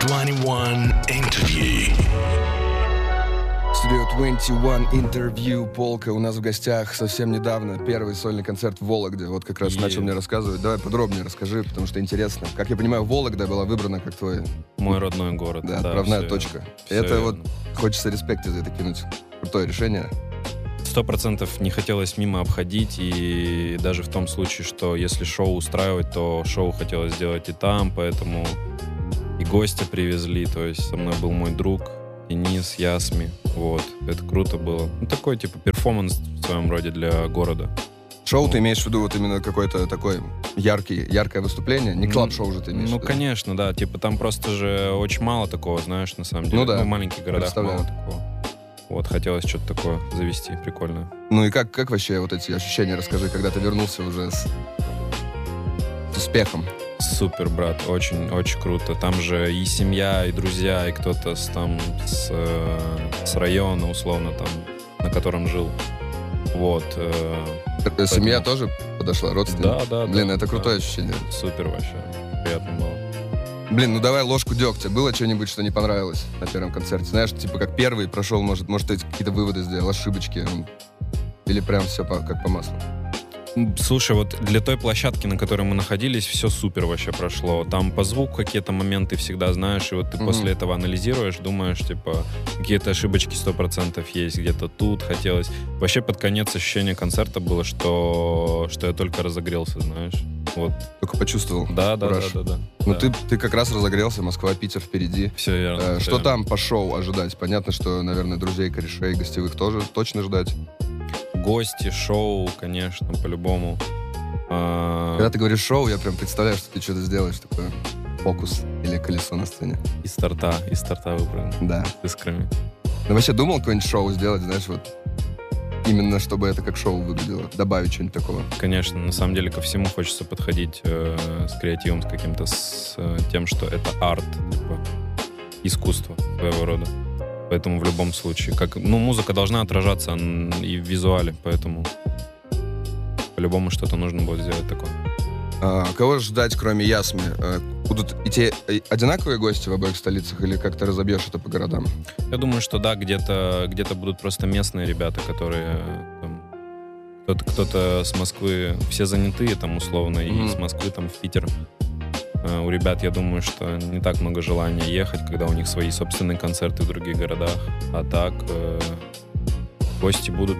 21 Interview. Studio 21 Interview, Полка. У нас в гостях совсем недавно первый сольный концерт в Вологде. Вот как раз начал мне рассказывать. Давай подробнее расскажи, потому что интересно. Как я понимаю, Вологда была выбрана как твой... Мой родной город. Да, отправная точка. Это верно. Вот хочется респект за это кинуть. Крутое решение. 100% не хотелось мимо обходить, и даже в том случае, что если шоу устраивать, то шоу хотелось сделать и там, поэтому и гостя привезли, то есть со мной был мой друг Денис, Ясми, вот, это круто было. Ну, такой, типа, перформанс в своем роде для города. Шоу ты имеешь в виду вот именно какое-то такое яркое выступление? Не клаб-шоу же ты имеешь в виду? Ну, конечно, да, типа, там просто же очень мало такого, знаешь, на самом деле. Ну, да. В маленьких городах мало такого. Вот, хотелось что-то такое завести, прикольно. Ну и как вообще вот эти ощущения, расскажи, когда ты вернулся уже с успехом? Супер, брат, очень круто. Там же и семья, и друзья, и кто-то с района, условно, там, на котором жил. Вот. Семья тоже подошла, родственники? Да. Блин, это крутое ощущение. Супер вообще, приятно было. Блин, ну давай ложку дегтя. Было что-нибудь, что не понравилось на первом концерте? Знаешь, типа как первый прошел, может ты какие-то выводы сделал, ошибочки? Или прям все как по маслу? Слушай, вот для той площадки, на которой мы находились, все супер вообще прошло. Там по звуку какие-то моменты всегда знаешь, и вот ты после этого анализируешь, думаешь, типа, какие-то ошибочки 100% есть, где-то тут хотелось. Вообще под конец ощущение концерта было, что я только разогрелся, знаешь. Вот. Только почувствовал. Да. Ну ты как раз разогрелся, Москва, Питер впереди. Все верно. Что там по шоу ожидать? Понятно, что, наверное, друзей, корешей, гостевых тоже точно ждать. Гости, шоу, конечно, по-любому. Когда ты говоришь шоу, я прям представляю, что ты что-то сделаешь, такое фокус или колесо на сцене. Из торта выпрыгнуть. Да. С искрами. Ну вообще думал какое-нибудь шоу сделать, знаешь, вот именно чтобы это как шоу выглядело, добавить что-нибудь такого? Конечно, на самом деле ко всему хочется подходить с креативом, с каким-то, с тем, что это арт, типа искусство своего рода. Поэтому в любом случае, музыка должна отражаться и в визуале, поэтому по-любому что-то нужно будет сделать такое. Кого ждать, кроме Ясми? Будут идти одинаковые гости в обоих столицах или как ты разобьешь это по городам? Я думаю, что да, где-то будут просто местные ребята, которые там, кто-то с Москвы, все занятые там условно, и с Москвы там в Питер. У ребят, я думаю, что не так много желания ехать, когда у них свои собственные концерты в других городах. А так, гости будут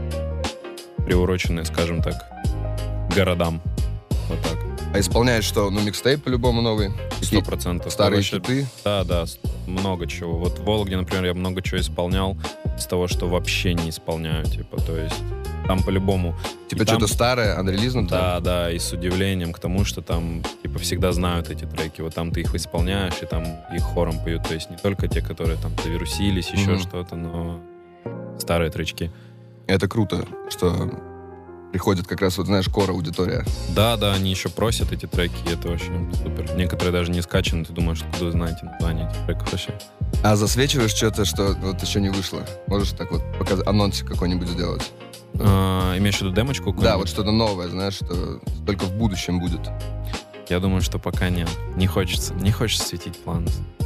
приурочены, скажем так, городам. Вот так. А исполняешь что? Ну, микстейп по-любому новый? 100%. Старые хиты? Да, много чего. Вот в Вологде, например, я много чего исполнял из того, что вообще не исполняю. Типа, то есть там по-любому... Типа что-то старое, анрелизнутое? Да, и с удивлением к тому, что там типа всегда знают эти треки. Вот там ты их исполняешь, и там их хором поют. То есть не только те, которые там завирусились, еще что-то, но старые тречки. Это круто, что приходит как раз, вот знаешь, кора аудитория. Да, они еще просят эти треки, и это вообще супер. Некоторые даже не скачаны, ты думаешь, откуда вы знаете название этих треков вообще. А засвечиваешь что-то, что вот еще не вышло? Можешь так вот анонсик какой-нибудь сделать? Имеешь в виду демочку какую-нибудь? Да, вот что-то новое, знаешь, что только в будущем будет. Я думаю, что пока нет. Не хочется светить план.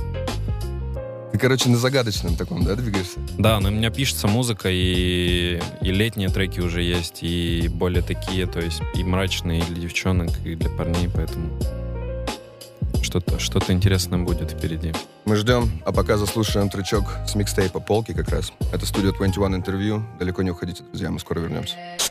Ты, короче, на загадочном таком, да, двигаешься? Да, но у меня пишется музыка, и летние треки уже есть, и более такие, то есть и мрачные, и для девчонок, и для парней, поэтому что-то интересное будет впереди. Мы ждем, а пока заслушаем тречок с микстейпа «Полки» как раз. Это Studio 21 интервью. Далеко не уходите, друзья, мы скоро вернемся.